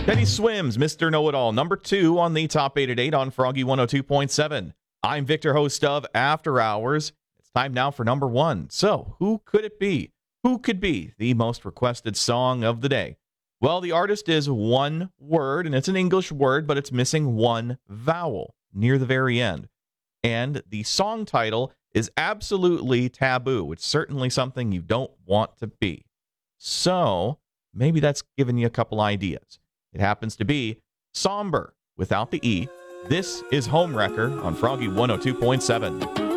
Teddy Swims, Mr. Know-It-All, number 2 on the top 8 at 8 on Froggy 102.7. I'm Victor, host of After Hours. It's time now for number 1. So, who could it be? Who could be the most requested song of the day? Well, the artist is one word, and it's an English word, but it's missing one vowel near the very end. And the song title is Absolutely Taboo. It's certainly something you don't want to be. So, maybe that's given you a couple ideas. It happens to be Somber without the E. This is Homewrecker on Froggy 102.7.